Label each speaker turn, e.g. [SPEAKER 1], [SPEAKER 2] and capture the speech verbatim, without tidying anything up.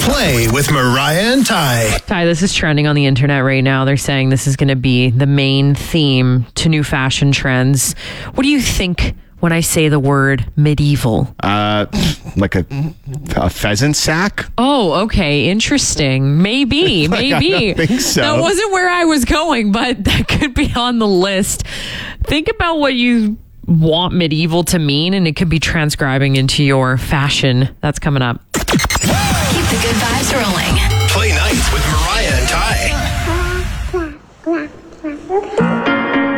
[SPEAKER 1] Play with Mariah and Ty.
[SPEAKER 2] Ty, this is trending on the internet right now. They're saying this is going to be the main theme to new fashion trends. What do you think when I say the word medieval?
[SPEAKER 3] Uh, like a, a pheasant sack?
[SPEAKER 2] Oh, okay. Interesting. Maybe, maybe.
[SPEAKER 3] I don't think so.
[SPEAKER 2] That wasn't where I was going, but that could be on the list. Think about what you want medieval to mean, and it could be transcribing into your fashion. That's coming up.
[SPEAKER 4] Keep the good vibes rolling.
[SPEAKER 1] Play nights with Mariah and Ty.